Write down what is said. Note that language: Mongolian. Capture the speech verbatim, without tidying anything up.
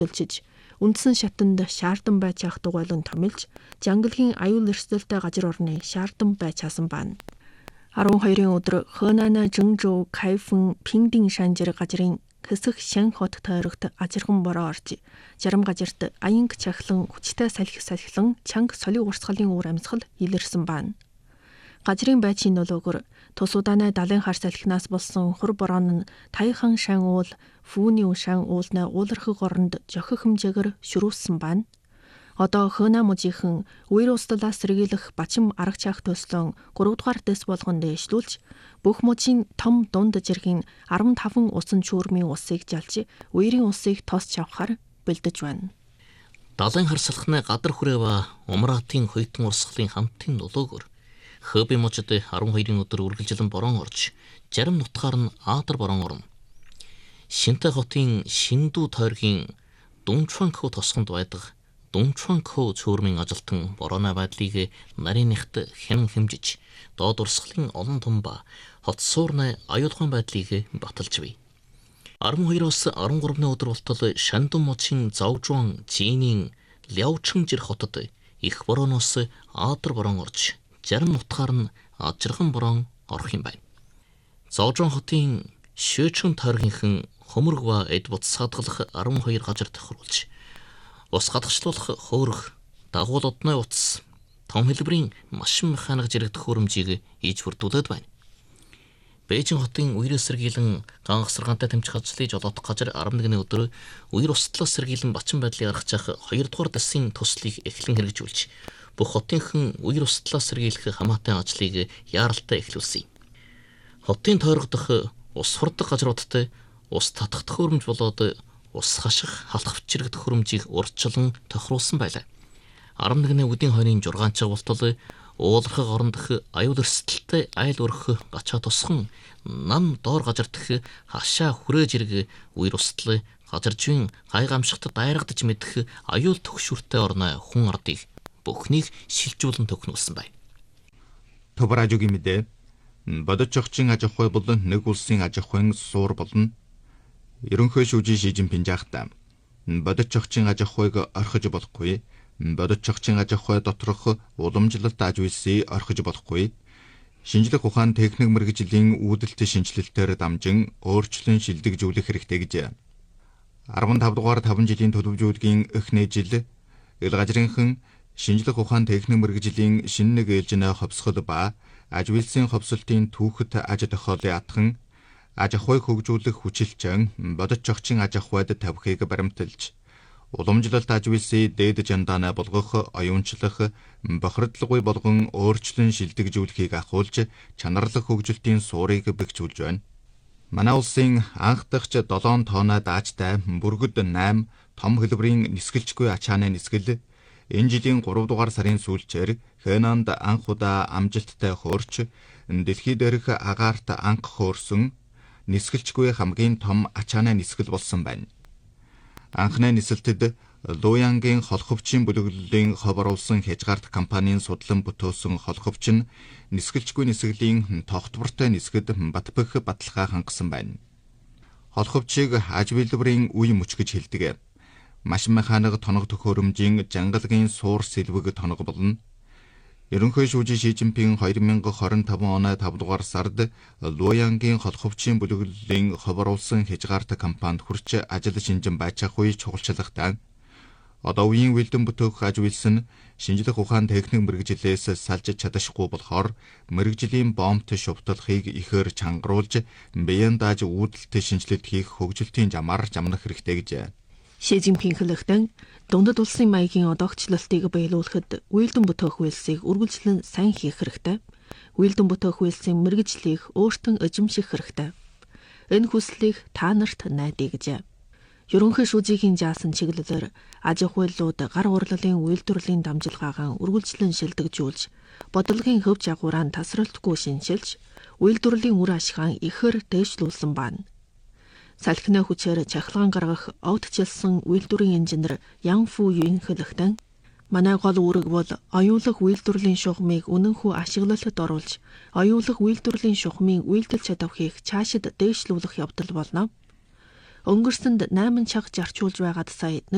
төлчиж, үндсэн шатанд шаардсан байж ах дугуйлан томилж, жангалгийн аюул эрсдэлтэй газар орны шаардсан байж хасан байна. арван хоёрын өдөр Хönana Zhengzhou Kaifeng Pingding шан зэрэг газрын хэсэг Шэн хот тойрогт ажирхан бороо орж, зарим газарт аянг чахлан хүчтэй салхи салхилан чанга солиг урсгалын үүр амьсгал илэрсэн байна. Газрын байчийн нөлөөгөр Тусууданай далайн хар салхинаас болсон хур бороо нь Тайхан шан уул, Фүүний шан уулнаа уулархаг оронд жохих хэмжээгээр ширүүлсэн байна. Одоо Хönana мужийнхан үер устдалаас сэргийлэх бачим арга чаах төслөн гурав дугаар дэс болгон дээшлүүлж, бүх мужийн том дунд жиргийн арван таван усан чүүрмийн усыг жалж, үерийн усыг тосч авахар бэлдэж байна. Далайн хар салхины гадар хүрээ ба Умраатын хоётон урсгалын хамтын нөлөөгөөр Хөби мужид арван хоёрын өдөр үргэлжилэн борон орж, зарим нутгаар нь Аадар борон орно. Шинтэй хотын Шиндүү тойргийн Дунчванхүү тосгонд байдаг Дунчванхүү цөөрмийн ажилтан борооны байдлыг нарийнхт хэн хэмжиж, доод урсгалын олон том ба хот суурны аюулгүйн байдлыг баталж бий. арван хоёроос арван гуравны өдөр болтол Шандун мужийн Завжуан Жинийн Ляочэн жир хотод их борооноос Аадар борон орж, зарим нутгаар нь ажирхан борон орох юм байна. Завжуан хотын Шөөчөн тойргийнхэн хөмөрг ба эд бут садгалах арван хоёр газар тохируулж, ус гадагшлуулах хөөрөх, дагуул одны утас, том хэлбэрийн машин механик зэрэг төхөөрөмжийг иж бүрдүүлээд байна. Бээжин хотын үер сэргийлэн гангасаргаантай тэмцэх ажлыг жолоодох газар арван нэгний өдөр үер устдлаас сэргийлэн бачин байдлыг гаргах хоёр дугаар дасын төслийг эхлэн хэрэгжүүлж, бүх хотынхан үер устдлаас сэргийлэх хамаатан ажлыг яаралтай эхлүүлсэн. Хотын тойрог дох ус хурдаг газруудад ус татах төхөөрөмж болоод ус хаших, халах бичрэг төхөөрөмжийг урьдчилан тохируулсан байлаа. арван нэгний үдийн хойны жургаанчаа болтол уулархаг орон дэх аюул эрсдэлтэй айл өрх гачаа тусхан нам доор газар дэх хашаа хүрээ жирэг үер устдал газаржийн гай гамшигт дайрагдж мэдэх аюул төгшүртэй орны хүн ардыг бүхнийг шилжүүлэн төгнүүлсэн байна. Товражугийн мэдээ бодож огчин аж ахуй болон нэг улсын аж ахуйн суур болно. Ерөнхий шүүжийн Ши Жинпин жаахтаа бодож огчин аж ахуйг орхиж болохгүй, бодож огчин аж ахуй доторх уламжлалт аж үйлсийг орхиж болохгүй, шинжлэх ухаан техник мэргэжлийн үүдэлт шинжилэлтээр дамжин өөрчлөн шилдэгжүүлэх хэрэгтэй гэж. арван тав дугаар таван жилийн төлөвлөгөөгийн эхний жил ил газрынхан шинжлэх ухаан техник мэргэжлийн шинэ нэг ээлжинэ ховсгол ба аж үйлсийн ховсолтын түүхэд аж тохиолын атхан аж ахуйг хөгжүүлэх хүчилчэн бодож огчин аж ахуйд тавихыг баримталж, уламжлалт аж үйлсийн дээд жандаанаа болгох, оюунчлах, бохирдлоггүй болгон өөрчлөн шилдэгжүүлэхийг ахуулж, чанарлах хөгжилтийн суурийг бэхжүүлж байна. Манай улсын анх дахь долоон тоноо даажтай бүргэд найм том хэлбэрийн нисгэлжгүй ачааны нисгэл энэ жилийн гурав дугаар сарын сүүлчээр Хönanад анх удаа амжилттай хөөрч, дэлхий дээрх агаарт анх хөөрсөн нисгэлжгүй хамгийн том ачааны нисгэл болсон байна. Анхны нисэлтэд Луянгийн холховчин бүлэглэлийн хов оруулсан хязгаарт компанийн судлан бүтөөсөн холховч нь нисгэлжгүй нисгэлийн тогтвортой нисгэд батбэх баталгаа хангасан байна. Холховчийг аж билбэрийн үе мөч гэж хэлдэг. Машин механик тоног төхөөрөмжийн жангалгийн суур сэлвэг тоног болно. Ерөнхий шүүжийн Ши Жинпин хоёр мянга хорин таван оны тав дугаар сард Луянгийн холховчин бүлэглэлийн хов оруулсан хязгаарт компанид хүрч ажил шинжин байцаах үе чухалчлагтай. Одоо үеийн үлдэн бүтээх аж үйлс нь шинжлэх ухаан техник мэргэжлээс салж чадахгүй болохоор мэргэжлийн бомбт шувталхыг ихээр чангаруулж, биеийн дааж үүдэлт шинжилэлт хийх хөгжилтийн замаар жамнах хэрэгтэй гэж. Ши Жинпин хэлэхдээ дундад улсын маягийн одоогчлолтыг биелүүлэхэд үйлдэн бүтээх үйлсийг үргэлжлэн сайн хийх хэрэгтэй. Үйлдэн бүтээх үйлсийн мэргэжлийг өөртөө эзэмших хэрэгтэй. Энэ хүслийг та нарт найдаа гэж. Ерөнхий шүүжийн жаасан чиглэлээр аж ахуйлууд гар урлалын үйлдвэрлэлийн дамжилгаагаан үргэлжлэн шилдэгжүүлж, бодлогын хөв жагуураа тасралтгүй шинжилж, үйлдвэрлэлийн үр ашгаан ихээр дээшлүүлсэн байна. Салхины хүчээр чахалгаан гаргах огтжилсан үйлдвэрийн инженер Ян Фу Юн хэлэхдээ манай гол үүрэг бол оюулах үйлдвэрлэлийн шугамыг үнэнхүү ашиглалтад оруулж, оюулах үйлдвэрлэлийн шугамын үйлдэл чадварыг цаашид дээшлүүлэх явдал болно. Өнгөрсөнд найман чаг зарчуулж байгаад сая